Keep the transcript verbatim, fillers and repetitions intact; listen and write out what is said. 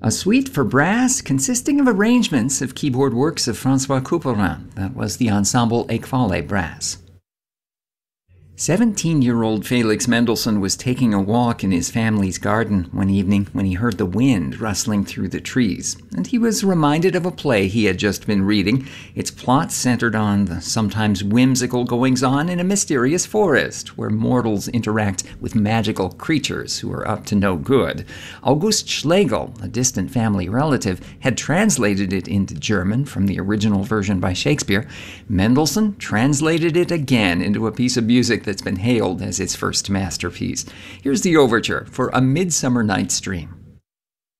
A suite for brass consisting of arrangements of keyboard works of François Couperin. That was the Ensemble Étoile Brass. Seventeen-year-old Felix Mendelssohn was taking a walk in his family's garden one evening when he heard the wind rustling through the trees, and he was reminded of a play he had just been reading. Its plot centered on the sometimes whimsical goings-on in a mysterious forest, where mortals interact with magical creatures who are up to no good. August Schlegel, a distant family relative, had translated it into German from the original version by Shakespeare. Mendelssohn translated it again into a piece of music that's been hailed as its first masterpiece. Here's the overture for A Midsummer Night's Dream.